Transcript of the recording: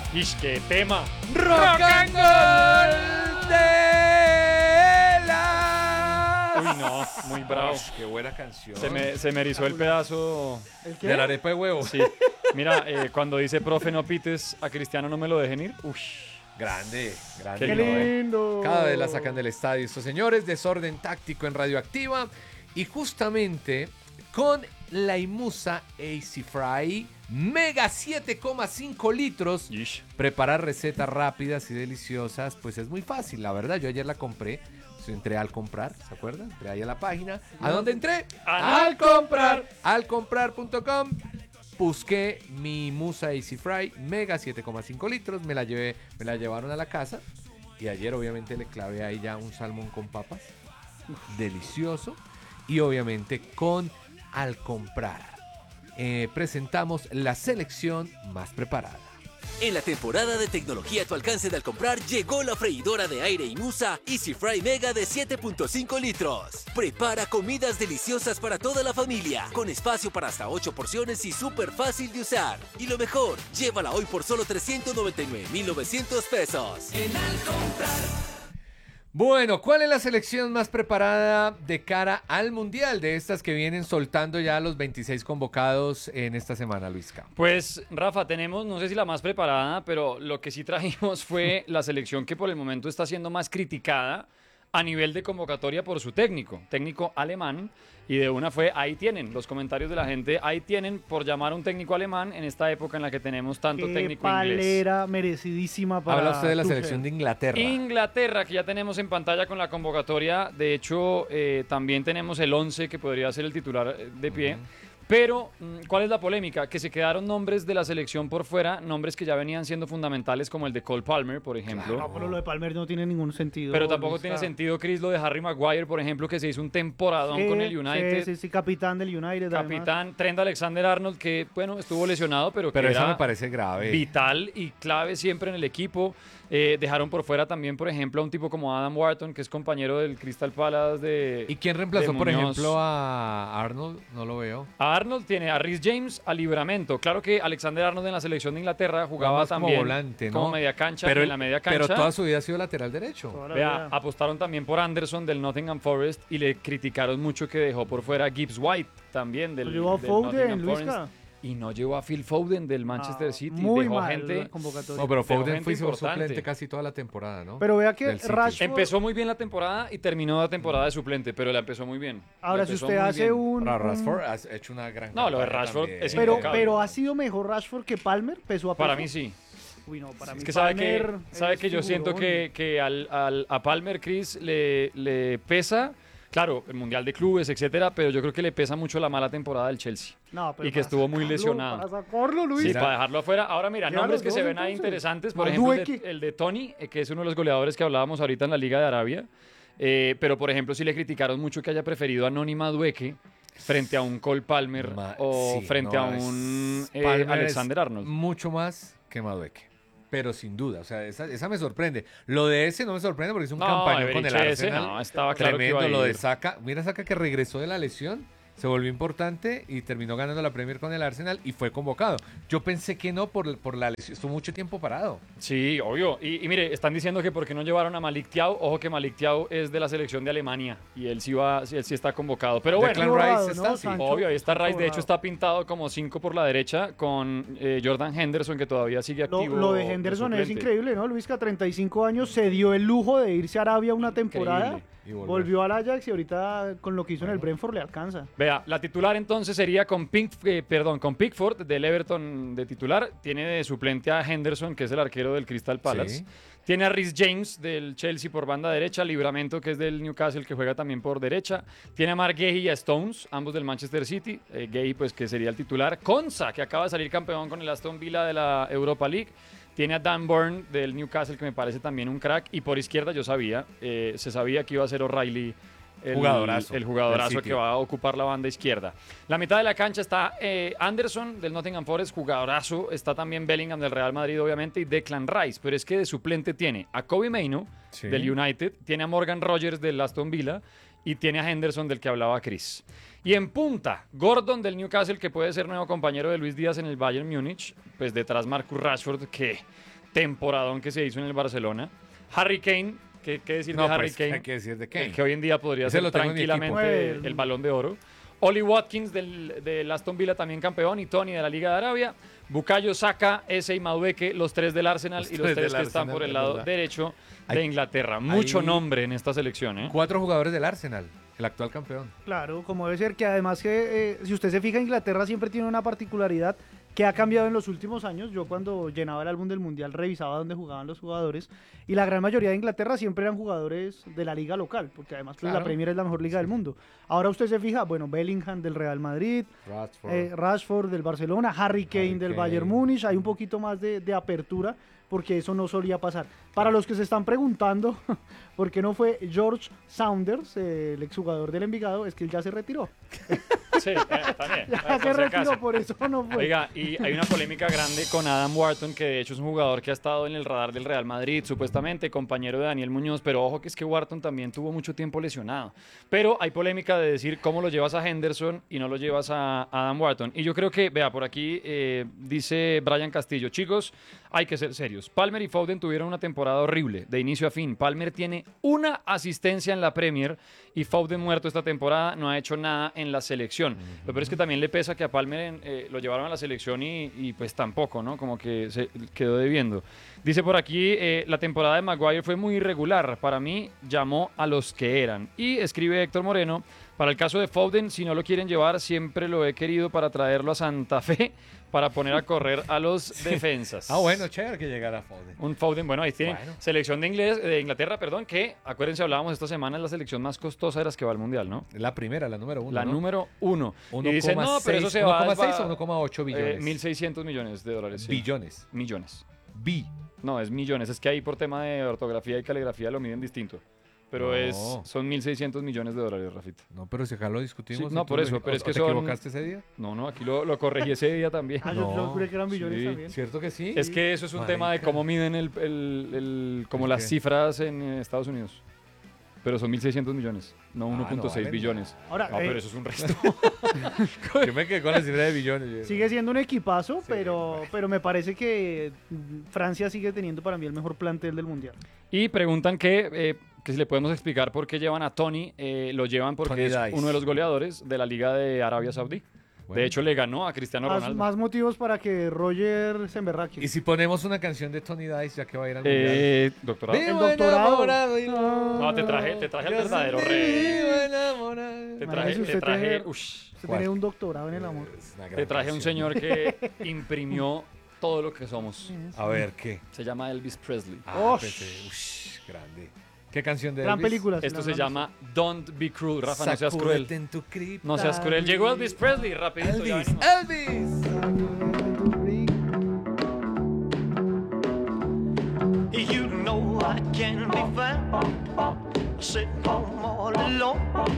¡Ish, qué tema! ¡Rock and Gold de la... Uy, no, muy bravo. Qué buena canción. Se me erizó el pedazo. ¿El qué? De la arepa de huevo. Sí. Mira, cuando dice profe no pites, a Cristiano no me lo dejen ir. Uy. Grande, grande. Qué ¡Qué lindo, lindo! Cada vez la sacan del estadio estos señores. Desorden táctico en Radioactiva. Y justamente con la Imusa AC Fry Mega 7,5 litros. Ish. Preparar recetas rápidas y deliciosas, pues es muy fácil, la verdad. Yo ayer la compré. Entré al comprar, ¿se acuerdan? Entré ahí a la página. ¿A dónde entré? Al comprar. Alcomprar.com. Busqué mi Musa AC Fry Mega 7,5 litros. Me la llevaron a la casa. Y ayer obviamente le clavé ahí ya un salmón con papas. Delicioso. Y obviamente con Al Comprar. Presentamos la selección más preparada. En la temporada de tecnología a tu alcance de Al Comprar llegó la freidora de aire Imusa Easy Fry Mega de 7.5 litros. Prepara comidas deliciosas para toda la familia, con espacio para hasta 8 porciones y súper fácil de usar. Y lo mejor, llévala hoy por solo 399,900 pesos. En Al Comprar. Bueno, ¿cuál es la selección más preparada de cara al Mundial? De estas que vienen soltando ya los 26 convocados en esta semana, Luisca. Pues, Rafa, tenemos, no sé si la más preparada, pero lo que sí trajimos fue la selección que por el momento está siendo más criticada a nivel de convocatoria por su técnico alemán, y de una fue, ahí tienen, los comentarios de la gente, ahí tienen por llamar a un técnico alemán en esta época en la que tenemos tanto Qué técnico inglés. palera merecidísima para Habla usted de la Tuchel. selección de Inglaterra. Inglaterra, que ya tenemos en pantalla con la convocatoria. De hecho, también tenemos el 11 que podría ser el titular de pie. Pero, ¿cuál es la polémica? Que se quedaron nombres de la selección por fuera, nombres que ya venían siendo fundamentales, como el de Cole Palmer, por ejemplo. No, pero lo de Palmer no tiene ningún sentido. Pero tampoco Luisca. tiene sentido, Chris, lo de Harry Maguire, por ejemplo, que se hizo un temporadón Sí, con el United. Sí, capitán del United. Capitán Trent Alexander-Arnold, que, bueno, estuvo lesionado, pero que Pero eso era me parece grave. vital y clave siempre en el equipo. Dejaron por fuera también, por ejemplo, a un tipo como Adam Wharton, que es compañero del Crystal Palace de ¿Y quién reemplazó, de por Muñoz. ejemplo, a Arnold? No lo veo. A Arnold tiene a Rhys James a Libramento. Claro que Alexander Arnold en la selección de Inglaterra jugaba Más como también volante, ¿no? como media cancha, Pero en la media cancha. Pero toda su vida ha sido lateral derecho. Toda la Vea, vida. apostaron también por Anderson del Nottingham Forest y le criticaron mucho que dejó por fuera a Gibbs White también del, Lo llevó a del Foden, Nottingham Luisca. Forest. Y no llevó a Phil Foden del Manchester City. Muy Dejó mal gente. la convocatoria. No, pero Dejó Foden gente fue importante. suplente casi toda la temporada, ¿no? Pero vea que Del City. Rashford... Empezó muy bien la temporada y terminó la temporada de suplente, pero la empezó muy bien. Ahora, La si empezó usted muy hace bien. un... Ahora, Rashford ha hecho una gran No, lo de campaña Rashford también. es Pero, impecable. pero ha sido mejor Rashford que Palmer, peso a peso. Para mí sí. Uy, no, para mí Es que sabe Palmer sabe es que yo siento figurón. que a Palmer, Chris, le pesa, claro, el Mundial de Clubes, etcétera, pero yo creo que le pesa mucho la mala temporada del Chelsea. No, pero y que para estuvo muy sacarlo, lesionado. Para sacarlo, Luis. Sí, para dejarlo afuera. Ahora mira, Llévalos nombres que dos, se ven ahí entonces. interesantes. Por A ejemplo, Dueque. el de Tony, que es uno de los goleadores que hablábamos ahorita en la Liga de Arabia. Pero, por ejemplo, sí le criticaron mucho que haya preferido a Noni Madueke frente a un Cole Palmer o Sí, frente no, a un Palmer es Alexander Arnold. Mucho más que Madueke. Pero sin duda, o sea, esa me sorprende. Lo de ese no me sorprende porque es un No, campañón con el Everich ese, Arsenal. no, estaba claro que Tremendo iba a lo de ir. Saka. Mira Saka que regresó de la lesión, se volvió importante y terminó ganando la Premier con el Arsenal y fue convocado. Yo pensé que no por la lesión, estuvo mucho tiempo parado. Sí, obvio. Y mire, están diciendo que por qué no llevaron a Malik Thiaw. Ojo que Malik Thiaw es de la selección de Alemania y él sí está convocado. Pero bueno, Declan Borrado, Rice ¿no? está, sí. Sancho. obvio, ahí está Rice. De Borrado. hecho, está pintado como 5 por la derecha con Jordan Henderson, que todavía sigue activo. Lo de Henderson es suplente. increíble, ¿no? Luis, que a 35 años se dio el lujo de irse a Arabia una temporada, Increíble. Y volver. volvió al Ajax y ahorita con lo que hizo en el Brentford le alcanza. Vea, la titular entonces sería con Pickford del Everton de titular. Tiene de suplente a Henderson, que es el arquero del Crystal Palace. Sí. Tiene a Rhys James del Chelsea por banda derecha, Libramento, que es del Newcastle, que juega también por derecha. Tiene a Mark Guehi y a Stones, ambos del Manchester City. Guehi, pues, que sería el titular. Konsa, que acaba de salir campeón con el Aston Villa de la Europa League. Tiene a Dan Burn del Newcastle, que me parece también un crack. Y por izquierda yo sabía, se sabía que iba a ser O'Reilly el Jugadorazo jugadorazo del que sitio. va a ocupar la banda izquierda. La mitad de la cancha está Anderson del Nottingham Forest, jugadorazo. Está también Bellingham del Real Madrid, obviamente, y Declan Rice. Pero es que de suplente tiene a Kobe Mainoo Sí. del United, tiene a Morgan Rogers del Aston Villa y tiene a Henderson del que hablaba Chris. Y en punta, Gordon del Newcastle, que puede ser nuevo compañero de Luis Díaz en el Bayern Múnich. Pues detrás Marcus Rashford, que temporadón que se hizo en el Barcelona. Harry Kane, ¿qué decir de Harry pues, Kane? hay que decir de Kane. Que hoy en día podría Ese ser lo tengo en mi tranquilamente equipo. el Balón de Oro. Oli Watkins del Aston Villa también campeón y Tony de la Liga de Arabia. Bukayo Saka, Eze y Madueke, los tres del Arsenal Los y los tres tres del que están Arsenal, por el es lado verdad. derecho de Hay- Inglaterra. Mucho hay- nombre en esta selección, ¿eh? 4 jugadores del Arsenal, el actual campeón. Claro, como debe ser, que además que si usted se fija, Inglaterra siempre tiene una particularidad que ha cambiado en los últimos años. Yo cuando llenaba el álbum del Mundial revisaba dónde jugaban los jugadores y la gran mayoría de Inglaterra siempre eran jugadores de la liga local, porque además pues, la Claro. Premier es la mejor liga del mundo. Ahora usted se fija, bueno, Bellingham del Real Madrid, Rashford del Barcelona, Harry Kane del Kane. Bayern Múnich, hay un poquito más de apertura porque eso no solía pasar. Para los que se están preguntando por qué no fue George Saunders, el exjugador del Envigado, es que él ya se retiró. Sí, también. Ya por se si retiró, acaso. por eso no fue. Oiga, y hay una polémica grande con Adam Wharton, que de hecho es un jugador que ha estado en el radar del Real Madrid, supuestamente compañero de Daniel Muñoz, pero ojo que es que Wharton también tuvo mucho tiempo lesionado. Pero hay polémica de decir cómo lo llevas a Henderson y no lo llevas a Adam Wharton. Y yo creo que, vea, por aquí dice Brian Castillo, chicos, hay que ser serios. Palmer y Foden tuvieron una temporada horrible, de inicio a fin. Palmer tiene una asistencia en la Premier y Foden, muerto esta temporada, no ha hecho nada en la selección. Lo peor es que también le pesa que a Palmer lo llevaron a la selección y pues tampoco, ¿no? Como que se quedó debiendo. Dice por aquí, la temporada de Maguire fue muy irregular. Para mí, llamó a los que eran. Y escribe Héctor Moreno, para el caso de Foden, si no lo quieren llevar, siempre lo he querido para traerlo a Santa Fe para poner a correr a los defensas. Ah, bueno, chévere que llegara Foden. Un Foden, bueno, ahí tienen Bueno. selección de Inglaterra, perdón, que acuérdense, hablábamos esta semana, es la selección más costosa de las que va al Mundial, ¿no? La primera, la número 1. La número 1. Y 1,6 dicen, no, pero eso se va... 1,6 o 1,8 billones. 1.600 millones de dólares. Sí. Billones. Millones. Bi. No, es millones. Es que ahí por tema de ortografía y caligrafía lo miden distinto. Pero No. son 1.600 millones de dólares, Rafita. No, pero si acá lo discutimos. Sí, no, y tú por eso, lo- pero es ¿o que te son- equivocaste ese día? No, aquí lo corregí ese día también. Ah, yo No, juré que eran billones sí. también. ¿Cierto que sí? Es que eso es un tema de Marica. cómo miden como ¿El las qué? cifras en Estados Unidos. Pero son 1.600 millones, no 1.6 no vale billones. Ahora, No, pero eso es un resto. Yo me quedé con la cifra de billones. Sigue siendo un equipazo, Sí, pero me parece que Francia sigue teniendo para mí el mejor plantel del Mundial. Y preguntan que si le podemos explicar por qué llevan a Tony. Lo llevan porque Tony es Dice. uno de los goleadores de la Liga de Arabia Saudí. Bueno. De hecho, le ganó a Cristiano Ronaldo. Más motivos para que Roger se emberraque. Y si ponemos una canción de Tony Dice, ya que va a ir al mundial. Doctorado. El doctorado. enamorado y No, te traje al verdadero rey. Te traje, Imagínese usted tener- ush, Usted ¿Cuál? tiene un doctorado en el amor. Es una gran te traje a un canción. señor que imprimió todo lo que somos. A ver, ¿qué? Se llama Elvis Presley. Oh, Grande. ¿Qué canción de Gran Elvis? película. Esto la se verdad. llama Don't Be Cruel. Rafa, no seas cruel. Sacúdete en tu cripta. No seas cruel. Llegó Elvis Presley, rapidito. ya Elvis, venimos. Elvis. You know I can be found sitting home all alone.